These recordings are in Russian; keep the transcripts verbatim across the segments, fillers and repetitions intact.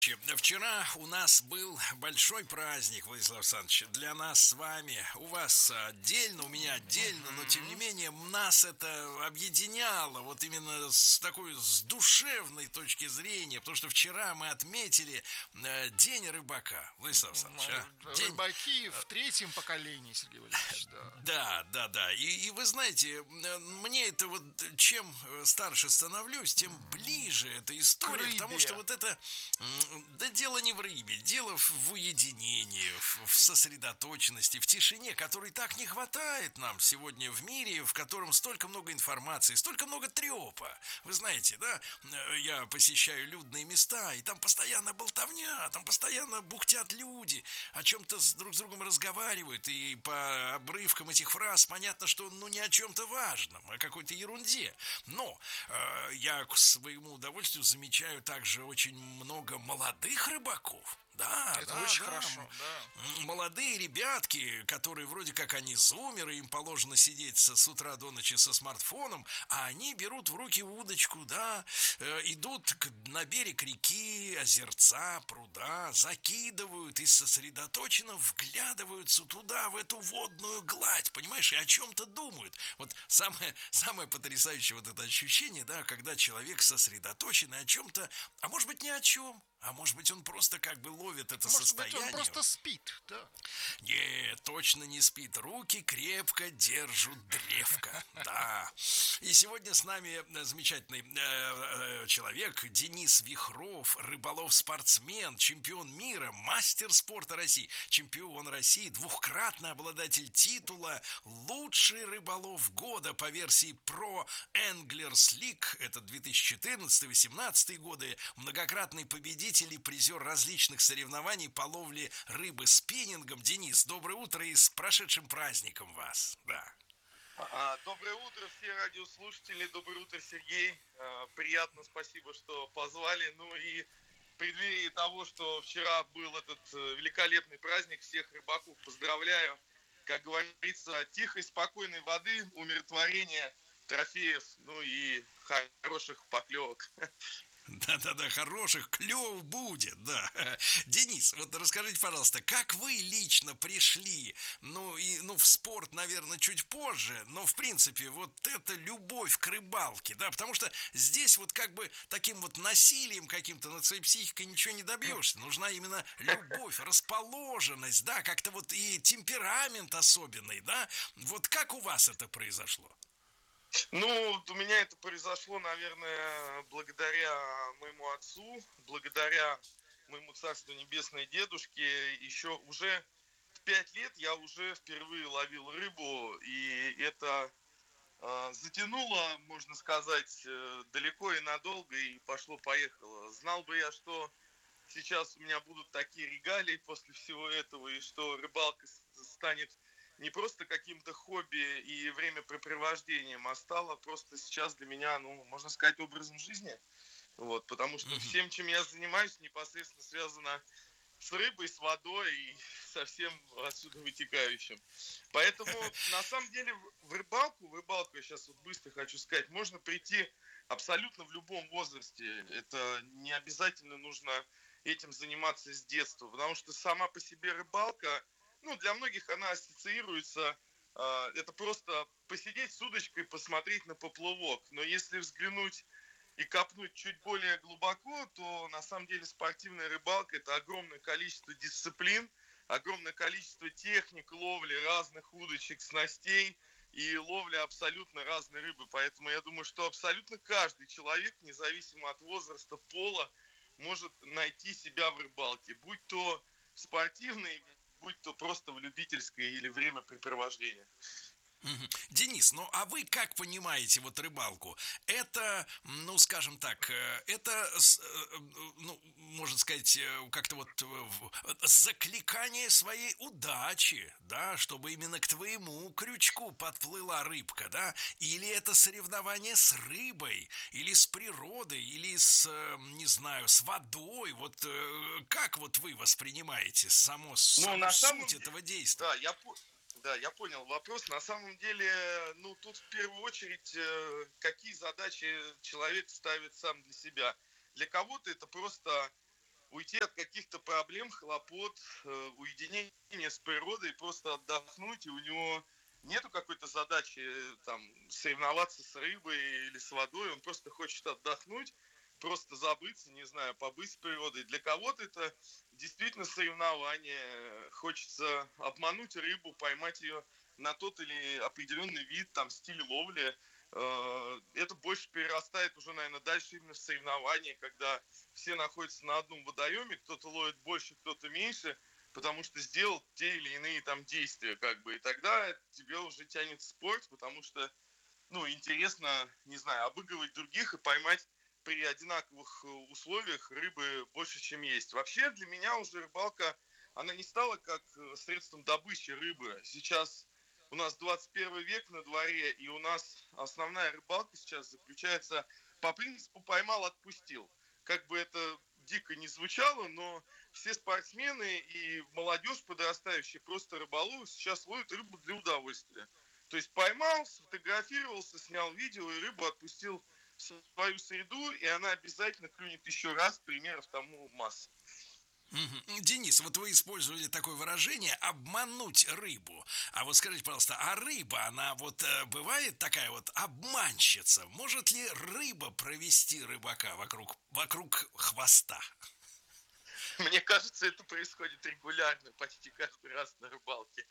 Вчера у нас был большой праздник, Владислав Александрович, для нас с вами. У вас отдельно, у меня отдельно, но тем не Мгм. менее нас это объединяло, вот именно с такой, с душевной точки зрения, потому что вчера мы отметили э, День рыбака, Владислав М, Александрович, э, а? День. Рыбаки в третьем поколении, Сергей Валерьевич, да. Да, да, да. И, и вы знаете, э, мне это вот, чем э, старше становлюсь, тем ближе эта К история, потому что рыбе. вот это, м, да дело не в рыбе, дело в, в уединении, в, в сосредоточенности, в тишине, которой так не хватает нам сегодня в мире, в котором столько много информации, столько много трепа. Вы знаете, да, э, я посещаю людные места, и там постоянно болтовня, там постоянно бухтят люди, о чем-то с друг с другом разговаривают, и по обрывкам этих фраз понятно, что ну не о чем-то важном, а о какой-то ерунде. Но э, я к своему удовольствию замечаю также очень много молодых рыбаков. Да, Это да, очень да. хорошо, да. Молодые ребятки, которые вроде как они зумеры, им положено сидеть со, с утра до ночи со смартфоном, а они берут в руки удочку, да, э, идут к, на берег реки, озерца, пруда, закидывают и сосредоточенно вглядываются туда, в эту водную гладь, понимаешь, и о чем-то думают. Вот самое, самое потрясающее вот это ощущение, да, когда человек сосредоточен и о чем-то, а может быть ни о чем, а может быть он просто как бы ловит это Может быть, он состояние. просто спит, да. Нет, точно не спит. Руки крепко держат древко. Да. И сегодня с нами замечательный э, э, человек Денис Вихров, рыболов-спортсмен, чемпион мира, мастер спорта России, чемпион России, двухкратный обладатель титула лучший рыболов года по версии Pro Anglers League. Это две тысячи четырнадцатый-восемнадцатый годы, многократный победитель и призер различных соревнований по ловле рыбы спиннингом. Денис, доброе утро и с прошедшим праздником вас. Да. А, Доброе утро, все радиослушатели. Доброе утро, Сергей. А, Приятно, спасибо, что позвали. Ну и в преддверии того, что вчера был этот э, великолепный праздник, всех рыбаков поздравляю. Как говорится, тихой, спокойной воды, умиротворения, трофеев, ну и хороших поклевок. Да-да-да, хороших клев будет, да. Денис, вот расскажите, пожалуйста, как вы лично пришли, ну, и, ну, в спорт, наверное, чуть позже, но, в принципе, вот это любовь к рыбалке, да, потому что здесь вот как бы таким вот насилием каким-то над своей психикой ничего не добьешься, нужна именно любовь, расположенность, да, как-то вот и темперамент особенный, да, вот как у вас это произошло? Ну, у меня это произошло, наверное, благодаря моему отцу, благодаря моему царству небесной дедушке. Еще уже в пять лет я уже впервые ловил рыбу, и это э, затянуло, можно сказать, э, далеко и надолго, и пошло-поехало. Знал бы я, что сейчас у меня будут такие регалии после всего этого, и что рыбалка станет не просто каким-то хобби и времяпрепровождением, а стала просто сейчас для меня, ну, можно сказать, образом жизни. Вот, потому что Мгм. всем, чем я занимаюсь, непосредственно связано с рыбой, с водой и со всем отсюда вытекающим. Поэтому, на самом деле, в рыбалку, в рыбалку, я сейчас вот быстро хочу сказать, можно прийти абсолютно в любом возрасте. Это не обязательно нужно этим заниматься с детства, потому что сама по себе рыбалка, ну, для многих она ассоциируется, э, это просто посидеть с удочкой, посмотреть на поплавок. Но если взглянуть и копнуть чуть более глубоко, то на самом деле спортивная рыбалка — это огромное количество дисциплин, огромное количество техник ловли разных удочек, снастей и ловля абсолютно разной рыбы. Поэтому я думаю, что абсолютно каждый человек, независимо от возраста, пола, может найти себя в рыбалке, будь то спортивный, будь то просто в любительской или времяпрепровождение. Мгм. Денис, ну а вы как понимаете вот рыбалку? Это, ну скажем так, э, это, с- э, э, ну, можно сказать, э, как-то вот э, в- э, закликание своей удачи, да, чтобы именно к твоему крючку подплыла рыбка, да? Или это соревнование с рыбой, или с природой, или с, э, не знаю, с водой? Вот э, как вот вы воспринимаете само, Ну, саму на самом суть деле, этого действия? да, я, по- да, я понял вопрос. На самом деле, ну, тут в первую очередь, э, какие задачи человек ставит сам для себя. Для кого-то это просто уйти от каких-то проблем, хлопот, э, уединения с природой, просто отдохнуть, и у него нету какой-то задачи э, там соревноваться с рыбой или с водой, он просто хочет отдохнуть, просто забыться, не знаю, побыть с природой. Для кого-то это действительно соревнование, хочется обмануть рыбу, поймать ее на тот или определенный вид, там, стиль ловли. Э, Это больше перерастает уже, наверное, дальше именно в соревнования, когда все находятся на одном водоеме, кто-то ловит больше, кто-то меньше, потому что сделал те или иные там действия, как бы, и тогда тебе уже тянет спорт, потому что, ну, интересно, не знаю, обыгрывать других и поймать при одинаковых э, условиях рыбы больше, чем есть. Вообще для меня уже рыбалка, она не стала как э, средством добычи рыбы. Сейчас у нас двадцать первый век на дворе, и у нас основная рыбалка сейчас заключается по принципу поймал, отпустил. Как бы это дико не звучало, но все спортсмены и молодежь подрастающая, просто рыболовы, сейчас ловят рыбу для удовольствия. То есть поймал, сфотографировался, снял видео и рыбу отпустил в свою среду, и она обязательно клюнет еще раз, примеров тому масса. Мгм. Денис, вот вы использовали такое выражение «обмануть рыбу». А вот скажите, пожалуйста, а рыба, она вот э, бывает такая вот обманщица? Может ли рыба провести рыбака вокруг, вокруг хвоста? Мне кажется, это происходит регулярно, почти каждый раз на рыбалке.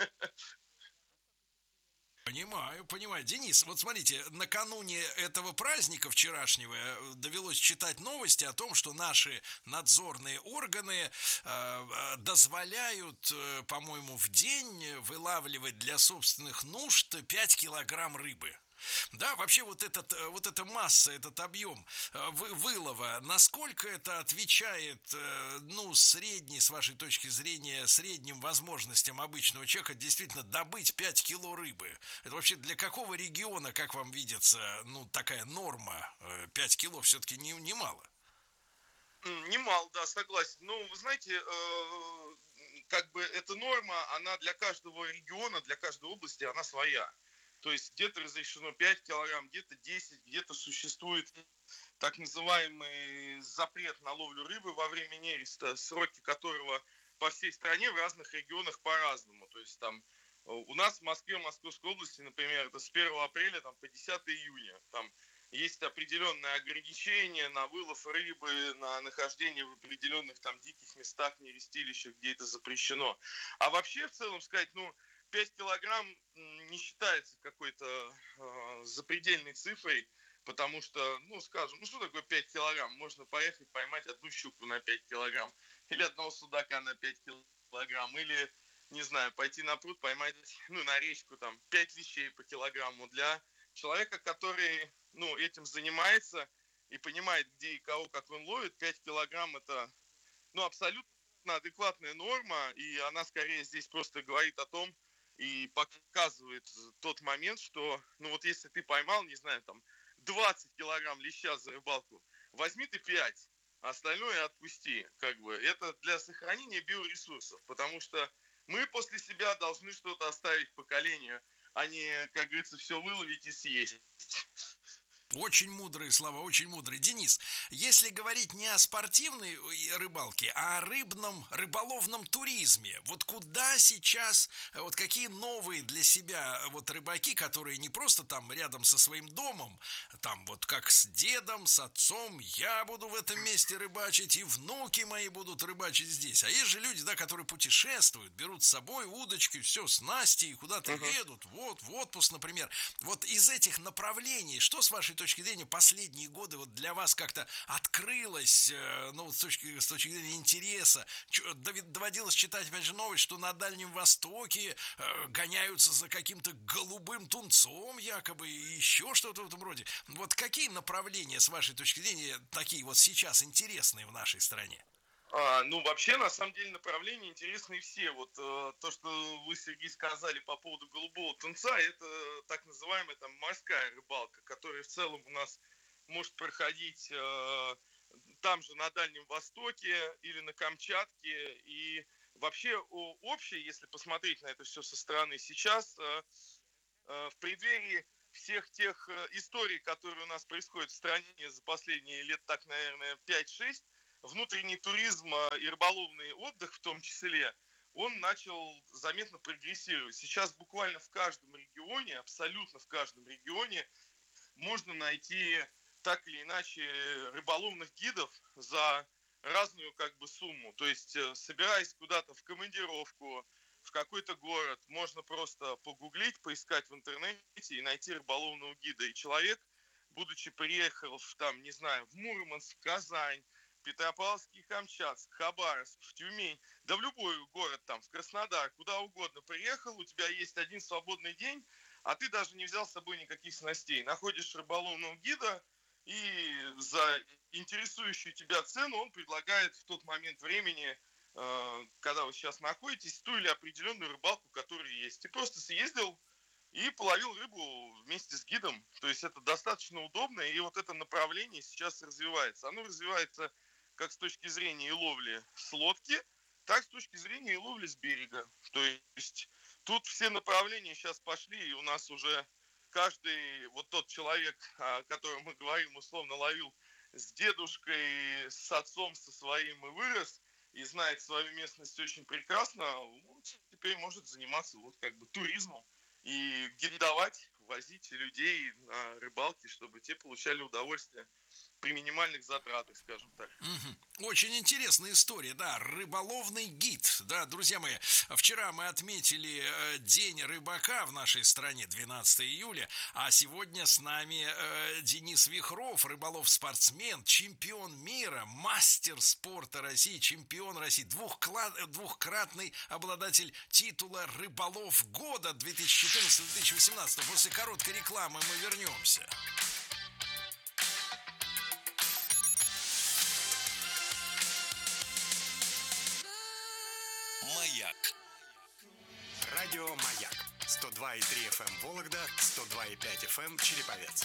Понимаю, понимаю. Денис, вот смотрите, накануне этого праздника вчерашнего э, довелось читать новости о том, что наши надзорные органы э, э, дозволяют, э, по-моему, в день вылавливать для собственных нужд пять килограмм рыбы. Да, вообще вот, этот, э, вот эта масса, этот объем э, вы- вылова, насколько это отвечает, э, ну, средней, с вашей точки зрения, средним возможностям обычного человека действительно добыть пять кило рыбы? Это вообще для какого региона, как вам видится, ну, такая норма? Э, пять кило все-таки не, немало. М, Немало, да, согласен. Ну, вы знаете, э, как бы эта норма, она для каждого региона, для каждой области, она своя. То есть где-то разрешено пять килограмм, где-то десять, где-то существует так называемый запрет на ловлю рыбы во время нереста, сроки которого по всей стране в разных регионах по-разному. То есть там э, у нас в Москве, в Московской области, например, это с первого апреля там, по десятое июня. Там есть определенные ограничения на вылов рыбы, на нахождение в определенных там диких местах, нерестилищах, где это запрещено. А вообще, в целом сказать, ну, пять килограмм не считается какой-то э, запредельной цифрой, потому что, ну, скажем, ну, что такое пять килограмм? Можно поехать поймать одну щуку на пять килограмм, или одного судака на пять килограмм, или, не знаю, пойти на пруд, поймать, ну, на речку, там, пять лещей по килограмму. Для человека, который, ну, этим занимается и понимает, где и кого, как он ловит, пять килограмм это, ну, абсолютно адекватная норма, и она скорее здесь просто говорит о том и показывает тот момент, что, ну, вот если ты поймал, не знаю, там, двадцать килограмм леща за рыбалку, возьми ты пять, а остальное отпусти, как бы. Это для сохранения биоресурсов, потому что мы после себя должны что-то оставить поколению, а не, как говорится, все выловить и съесть. Очень мудрые слова, очень мудрые. Денис, если говорить не о спортивной э, рыбалке, а о рыбном, рыболовном туризме, вот куда сейчас, э, вот какие новые для себя э, вот рыбаки, которые не просто там рядом со своим домом, там вот как с дедом, с отцом, я буду в этом месте рыбачить, и внуки мои будут рыбачить здесь. А есть же люди, да, которые путешествуют, берут с собой удочки, все, снасти, и куда-то Uh-huh. едут, вот, в отпуск, например. Вот из этих направлений, что с вашей точки зрения последние годы вот для вас как-то открылось, э, ну, с точки, с точки зрения интереса? Чё, доводилось читать, опять же, новость, что на Дальнем Востоке э, гоняются за каким-то голубым тунцом якобы, и еще что-то в этом роде. Вот какие направления, с вашей точки зрения, такие вот сейчас интересные в нашей стране? А, ну, вообще, на самом деле, направления интересные все. Вот э, то, что вы, Сергей, сказали по поводу голубого тунца, это так называемая там морская рыбалка, которая в целом у нас может проходить э, там же на Дальнем Востоке или на Камчатке. И вообще о, общее, если посмотреть на это все со стороны, сейчас э, э, в преддверии всех тех э, историй, которые у нас происходят в стране за последние лет, так, наверное, пять-шесть, внутренний туризм и рыболовный отдых в том числе, он начал заметно прогрессировать. Сейчас буквально в каждом регионе, абсолютно в каждом регионе можно найти так или иначе рыболовных гидов за разную как бы сумму. То есть, собираясь куда-то в командировку, в какой-то город, можно просто погуглить, поискать в интернете и найти рыболовного гида. И человек, будучи приехал, там, не знаю, в Мурманск, в Казань, Петропавловский, Камчатск, Хабаровск, в Тюмень, да в любой город, там, в Краснодар, куда угодно приехал, у тебя есть один свободный день, а ты даже не взял с собой никаких снастей. Находишь рыболовного гида, и за интересующую тебя цену он предлагает в тот момент времени, когда вы сейчас находитесь, ту или определенную рыбалку, которая есть. Ты просто съездил и половил рыбу вместе с гидом. То есть это достаточно удобно, и вот это направление сейчас развивается. Оно развивается как с точки зрения и ловли с лодки, так с точки зрения и ловли с берега. То есть тут все направления сейчас пошли, и у нас уже каждый вот тот человек, о котором мы говорим, условно ловил с дедушкой, с отцом, со своим и вырос, и знает свою местность очень прекрасно, вот, теперь может заниматься вот как бы туризмом и гидовать, возить людей на рыбалке, чтобы те получали удовольствие при минимальных затратах, скажем так. Угу. Очень интересная история, да, рыболовный гид, да, друзья мои, вчера мы отметили э, День рыбака в нашей стране, двенадцатого июля, а сегодня с нами э, Денис Вихров, рыболов-спортсмен, чемпион мира, мастер спорта России, чемпион России, двухклад, двухкратный обладатель титула «Рыболов года» две тысячи четырнадцатого — две тысячи восемнадцатого. После короткой рекламы мы вернемся. Маяк. Радио Маяк. сто два и три эф эм Вологда, сто два и пять эф эм Череповец.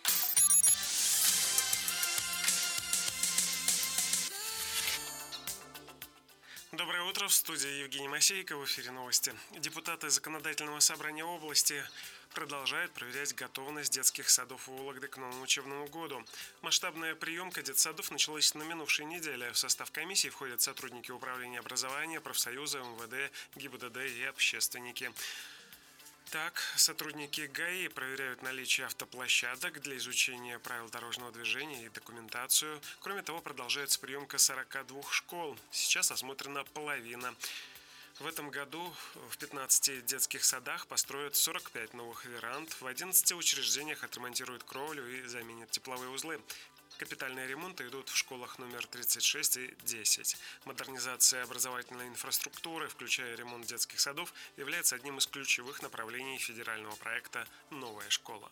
Доброе утро. В студии Евгений Масейко. В эфире новости. Депутаты Законодательного собрания области продолжают проверять готовность детских садов Вологды к новому учебному году. Масштабная приемка детсадов началась на минувшей неделе. В состав комиссии входят сотрудники управления образования, профсоюза, эм вэ дэ, ГИБДД и общественники. Так, сотрудники ГАИ проверяют наличие автоплощадок для изучения правил дорожного движения и документацию. Кроме того, продолжается приемка сорока двух школ. Сейчас осмотрена половина. В этом году в пятнадцати детских садах построят сорок пять новых веранд, в одиннадцати учреждениях отремонтируют кровлю и заменят тепловые узлы. Капитальные ремонты идут в школах номер тридцать шесть и десять. Модернизация образовательной инфраструктуры, включая ремонт детских садов, является одним из ключевых направлений федерального проекта «Новая школа».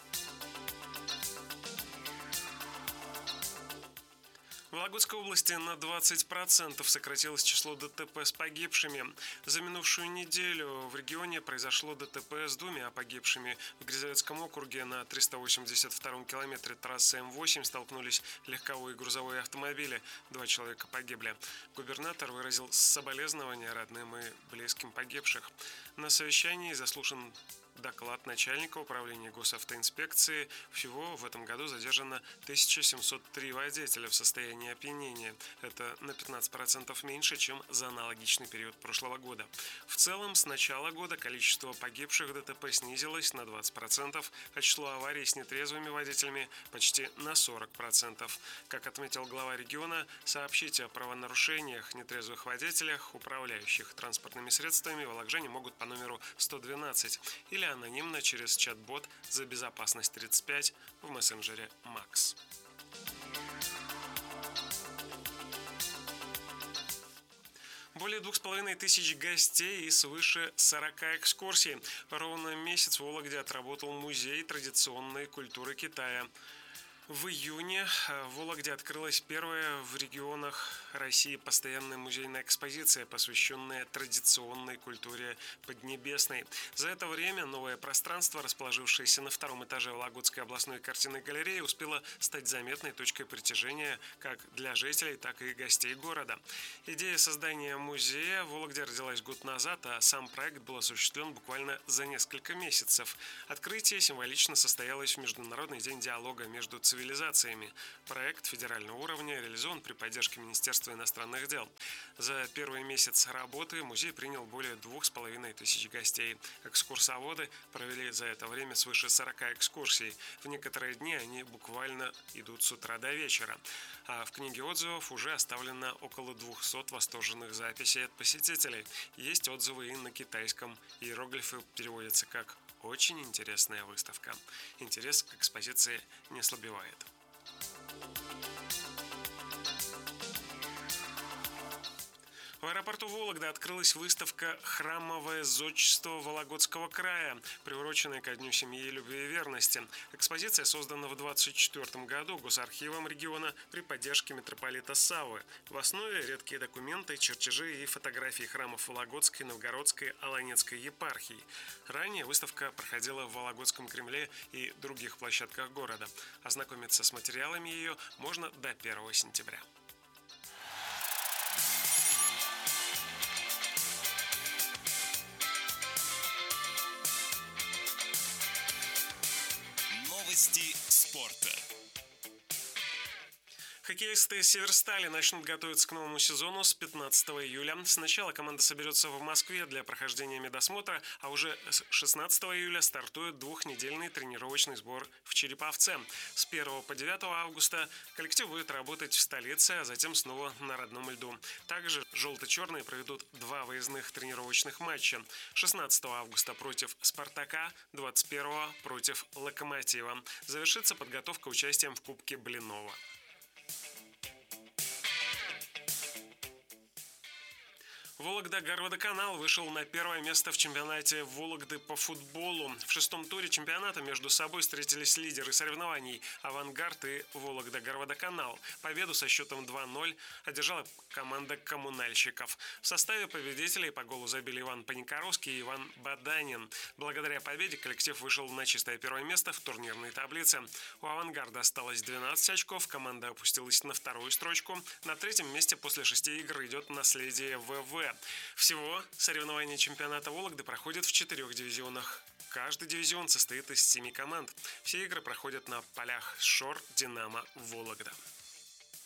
В Вологодской области на двадцать процентов сократилось число ДТП с погибшими. За минувшую неделю в регионе произошло ДТП с двумя погибшими. В Грязовецком округе на триста восемьдесят втором километре трассы эм восемь столкнулись легковой и грузовой автомобили. Два человека погибли. Губернатор выразил соболезнования родным и близким погибших. На совещании заслушан доклад начальника управления госавтоинспекции. Всего в этом году задержано тысяча семьсот три водителя в состоянии опьянения. Это на пятнадцать процентов меньше, чем за аналогичный период прошлого года. В целом, с начала года количество погибших в ДТП снизилось на двадцать процентов, а число аварий с нетрезвыми водителями почти на сорок процентов. Как отметил глава региона, сообщить о правонарушениях нетрезвых водителях, управляющих транспортными средствами, вологодчане могут по номеру сто двенадцать или анонимно через чат-бот «За безопасность тридцать пять» в мессенджере Макс. Более двух с половиной тысяч гостей и свыше сорока экскурсий. Ровно месяц в Вологде отработал музей традиционной культуры Китая. В июне в Вологде открылась первая в регионах России постоянная музейная экспозиция, посвященная традиционной культуре Поднебесной. За это время новое пространство, расположившееся на втором этаже Вологодской областной картинной галереи, успело стать заметной точкой притяжения как для жителей, так и гостей города. Идея создания музея в Вологде родилась год назад, а сам проект был осуществлен буквально за несколько месяцев. Открытие символично состоялось в Международный день диалога между цивилизациями цивилизациями. Проект федерального уровня реализован при поддержке Министерства иностранных дел. За первый месяц работы музей принял более двух с половиной тысяч гостей. Экскурсоводы провели за это время свыше сорока экскурсий. В некоторые дни они буквально идут с утра до вечера. А в книге отзывов уже оставлено около двухсот восторженных записей от посетителей. Есть отзывы и на китайском. Иероглифы переводятся как «очень интересная выставка». Интерес к экспозиции не ослабевает. В аэропорту Вологда открылась выставка «Храмовое зодчество Вологодского края», приуроченная ко Дню семьи, любви и верности. Экспозиция создана в двадцать четвёртом году Госархивом региона при поддержке митрополита Саввы. В основе редкие документы, чертежи и фотографии храмов Вологодской, Новгородской, Аланецкой епархий. Ранее выставка проходила в Вологодском Кремле и других площадках города. Ознакомиться с материалами ее можно до первого сентября. Новости спорта. Хоккеисты Северстали начнут готовиться к новому сезону с пятнадцатого июля. Сначала команда соберется в Москве для прохождения медосмотра, а уже с шестнадцатого июля стартует двухнедельный тренировочный сбор в Череповце. С первого по девятое августа коллектив будет работать в столице, а затем снова на родном льду. Также желто-черные проведут два выездных тренировочных матча. шестнадцатого августа против «Спартака», двадцать первого против «Локомотива». Завершится подготовка участием в Кубке Блинова. Вологда-Горводоканал вышел на первое место в чемпионате Вологды по футболу. В шестом туре чемпионата между собой встретились лидеры соревнований «Авангард» и Вологда-Горводоканал. Победу со счетом два ноль одержала команда коммунальщиков. В составе победителей по голу забили Иван Паникоровский и Иван Баданин. Благодаря победе коллектив вышел на чистое первое место в турнирной таблице. У «Авангарда» осталось двенадцать очков, команда опустилась на вторую строчку. На третьем месте после шести игр идет «Наследие ВВ». Всего соревнования чемпионата Вологды проходят в четырех дивизионах. Каждый дивизион состоит из семи команд. Все игры проходят на полях ШОР «Динамо» Вологда.